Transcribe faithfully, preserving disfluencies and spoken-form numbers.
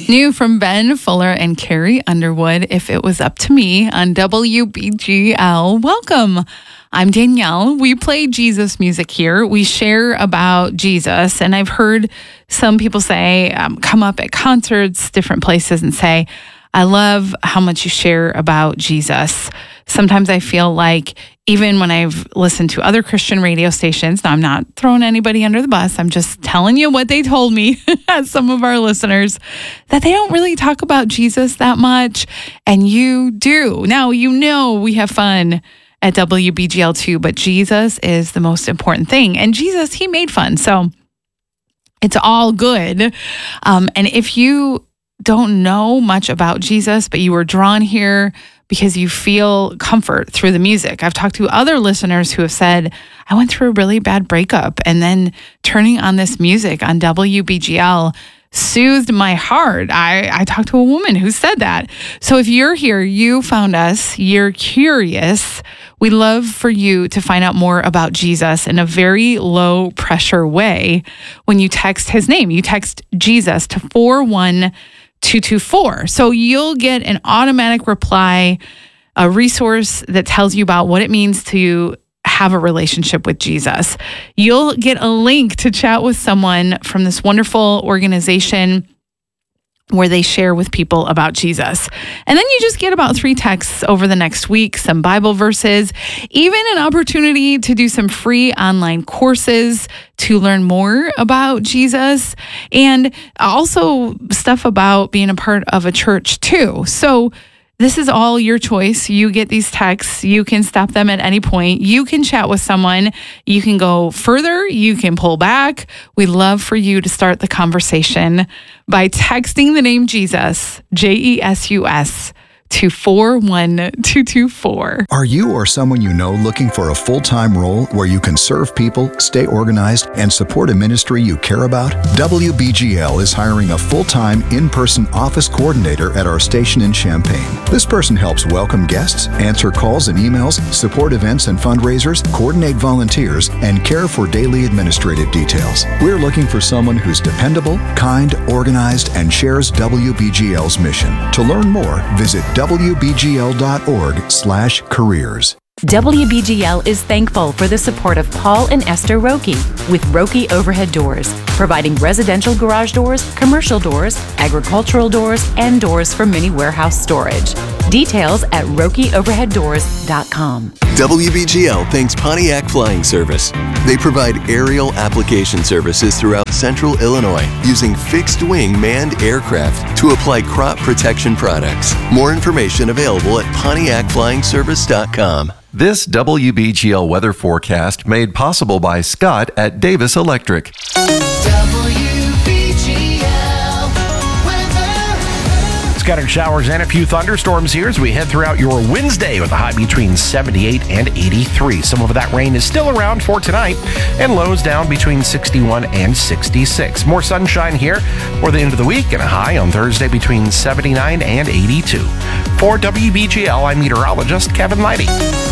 New from Ben Fuller and Carrie Underwood, If It Was Up to Me on W B G L. Welcome. I'm Danielle. We play Jesus music here. We share about Jesus, and I've heard some people say, um, come up at concerts, different places, and say, I love how much you share about Jesus. Sometimes I feel like even when I've listened to other Christian radio stations, now I'm not throwing anybody under the bus, I'm just telling you what they told me, as some of our listeners, that they don't really talk about Jesus that much, and you do. Now, you know we have fun at W B G L too, but Jesus is the most important thing. And Jesus, he made fun, so it's all good. Um, and if you don't know much about Jesus, but you were drawn here because you feel comfort through the music. I've talked to other listeners who have said, I went through a really bad breakup, and then turning on this music on W B G L soothed my heart. I, I talked to a woman who said that. So if you're here, you found us, you're curious, we'd love for you to find out more about Jesus in a very low pressure way when you text his name. You text Jesus to four one two two four. So you'll get an automatic reply, a resource that tells you about what it means to have a relationship with Jesus. You'll get a link to chat with someone from this wonderful organization where they share with people about Jesus. And then you just get about three texts over the next week, some Bible verses, even an opportunity to do some free online courses to learn more about Jesus, and also stuff about being a part of a church too. So this is all your choice. You get these texts. You can stop them at any point. You can chat with someone. You can go further. You can pull back. We'd love for you to start the conversation by texting the name Jesus, J E S U S, to four one two two four. Are you or someone you know looking for a full-time role where you can serve people, stay organized, and support a ministry you care about? W B G L is hiring a full-time in-person office coordinator at our station in Champaign. This person helps welcome guests, answer calls and emails, support events and fundraisers, coordinate volunteers, and care for daily administrative details. We're looking for someone who's dependable, kind, organized, and shares W B G L's mission. To learn more, visit W B G L dot org slash careers. W B G L is thankful for the support of Paul and Esther Roki with Roki Overhead Doors, providing residential garage doors, commercial doors, agricultural doors, and doors for mini warehouse storage. Details at Roki Overhead Doors dot com. W B G L thanks Pontiac Flying Service. They provide aerial application services throughout central Illinois using fixed-wing manned aircraft to apply crop protection products. More information available at Pontiac Flying Service dot com. This W B G L weather forecast made possible by Scott at Davis Electric. W B G L weather. Scattered showers and a few thunderstorms here as we head throughout your Wednesday with a high between seventy-eight and eighty-three. Some of that rain is still around for tonight, and lows down between sixty-one and sixty-six. More sunshine here for the end of the week, and a high on Thursday between seventy-nine and eighty-two. For W B G L, I'm meteorologist Kevin Leidy.